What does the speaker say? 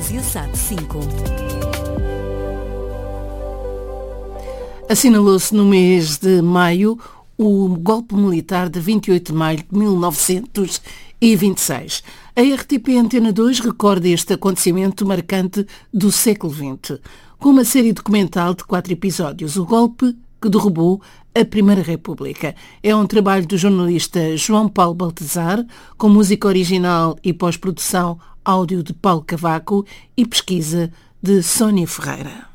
Viasat 5. Assinalou-se no mês de maio o golpe militar de 28 de maio de 1926. A RTP Antena 2 recorda este acontecimento marcante do século XX, com uma série documental de 4 episódios, O Golpe que Derrubou a Primeira República. É um trabalho do jornalista João Paulo Baltazar, com música original e pós-produção áudio de Paulo Cavaco e pesquisa de Sónia Ferreira.